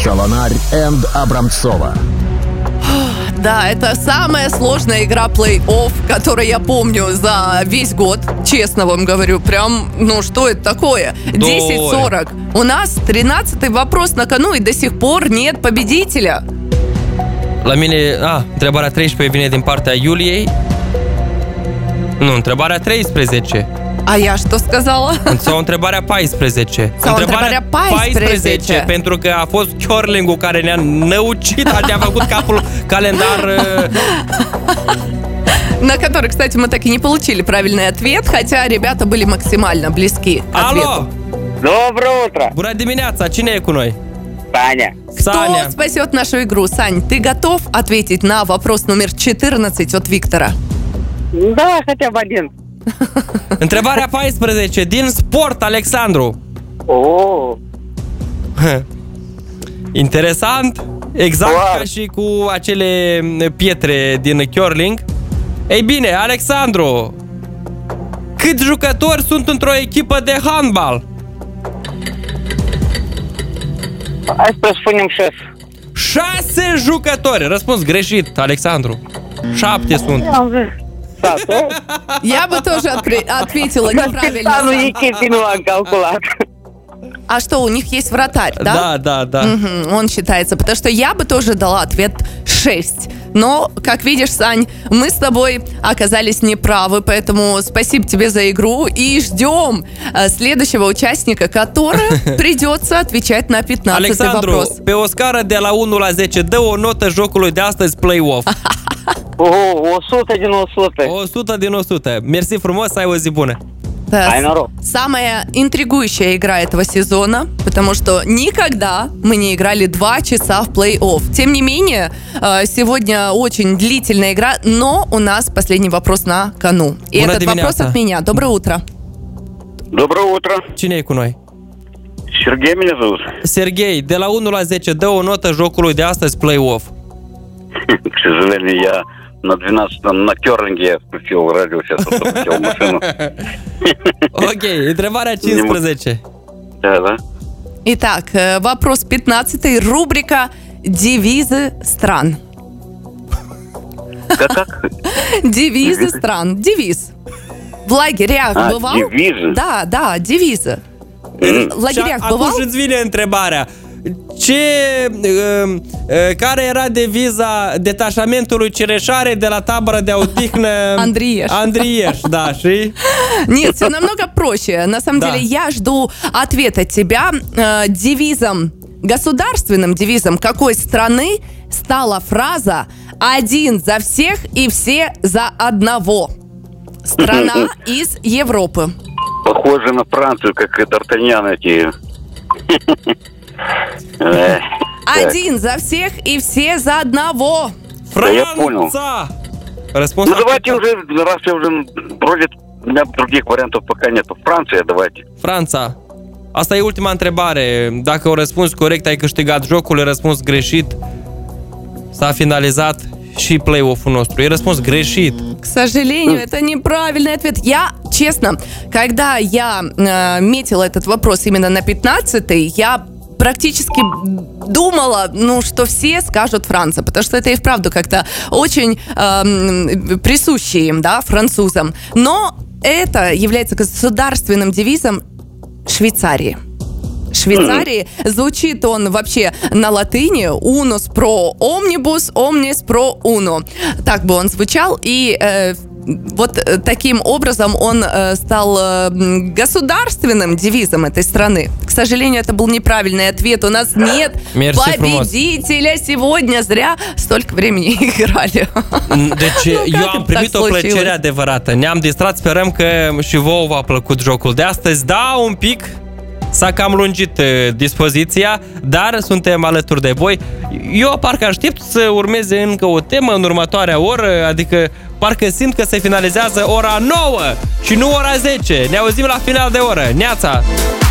Шалонарь and Абрамцова. Да, это самая сложная игра плей-офф, которую я помню за весь год. Честно вам говорю, прям, что это такое? 10:40. У нас 13-й вопрос на кону, и до сих пор нет победителя. La mine, întrebarea 13 vine din partea Iuliei. Nu, întrebarea 13. А я что сказала? Sau întrebarea 14. Sau întrebarea 14. Pentru că a fost curling-ul care ne-a năucit, ne-a făcut capul calendar. На который, кстати, мы так и не получили правильный ответ, хотя ребята были максимально близки к ответу. Alo! Доброе утро! Bună dimineața! Cine e cu noi? Таня. Кто спасет нашу игру? Сань, ты готов ответить на вопрос номер 14 от Виктора? Да, хотя бы один. Întrebarea 14 din sport, Alexandru. Interesant. Exact ca și cu acele pietre din curling. Ei bine, Alexandru, câți jucători sunt într-o echipă de handbal? Hai să spunem 6. 6 jucători. Răspuns greșit, Alexandru. 7 sunt. Я бы тоже ответила неправильно. А что, у них есть вратарь, да? Да. Он считается, потому что я бы тоже дала ответ 6. Но, как видишь, Сань, мы с тобой оказались неправы, поэтому спасибо тебе за игру и ждем следующего участника, который придется отвечать на 15-й вопрос. Pe o scară de la 1 la 10, dă o notă jocului de astăzi, play-off. 100 din 100. 100 din 100. Мерси frumos, ai o zi bună. Да, самая интригующая игра этого сезона, потому что никогда мы не играли 2 часа в плей-офф. Тем не менее, сегодня очень длительная игра, но у нас последний вопрос на кону. И этот вопрос от меня. Доброе утро. Доброе утро. Cine e cu noi? Сергей меня зовут. Serghei, de la 1 la 10, dă o notă jocului de astăzi, play-off. К сожалению, я на 12-м на керлинге я включил радио, сейчас включил машину. Ok, întrebarea 15. Да. Итак, вопрос 15, рубрика «Девизы стран». Как? Девизы стран. Девиз. В лагерях бывал? Девизы? Да, девизы. В лагерях бывал? Acum îți vine întrebarea. Care era deviza detașamentului Cireșare de la tabăra de odihnă Андриеш, да, și? Нет, все намного проще. На самом деле, я жду ответ от тебя. Девизом, государственным девизом какой страны стала фраза «Один за всех и все за одного». Страна из Европы. Похоже на Францию, как и Д'Артаньян эти. Один за всех и все за одного. Франца! Ну давайте уже, раз я уже вроде у меня других вариантов пока нету. Франция, давайте. Franța. Asta e ultima întrebare. Dacă o răspunzi corect, ai câștigat jocul. Răspuns greșit, s-a finalizat și play-off-ul nostru. E răspuns greșit. К сожалению, это неправильный ответ. Я, честно, когда я метила этот вопрос именно на 15-й, я практически думала, что все скажут Франция, потому что это и вправду как-то очень присуще им, да, французам. Но это является государственным девизом Швейцарии. Швейцарии. Звучит он вообще на латыни «unus pro omnibus, omnis pro uno». Так бы он звучал, и вот таким образом он стал государственным девизом этой страны. К сожалению, это был неправильный ответ. У нас нет победителя сегодня. Zrea столько времени играли. Deci eu am primit o plăcere adevărată. Ne-am distrat, sperăm că și vouă v-a plăcut jocul de astăzi. Da, un pic s-a cam lungit dispoziția, dar suntem alături de voi. Eu parcă aștept să urmeze încă o temă în următoarea oră, adică parcă simt că se finalizează ora 9 și nu ora 10. Ne auzim la final de oră. Neața!